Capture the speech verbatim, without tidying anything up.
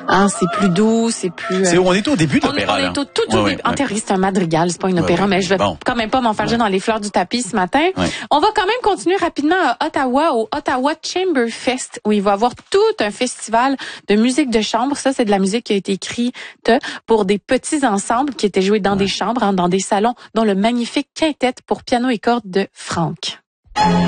Hein, c'est plus doux, c'est plus... Euh... C'est, on est au début de on l'opéra, est, on là. est au tout, tout ouais, début. Ouais. En théorie, c'est un madrigal, c'est pas une opéra, ouais, mais je vais bon. quand même pas m'enfarger ouais. dans les fleurs du tapis ce matin. Ouais. On va quand même continuer rapidement à Ottawa, au Ottawa Chamber Fest, où il va y avoir tout un festival de musique de chambre. Ça, c'est de la musique qui a été écrite pour des petits ensembles qui étaient joués dans ouais. des chambres, hein, dans des salons, dont le magnifique quintet pour piano et cordes de Franck.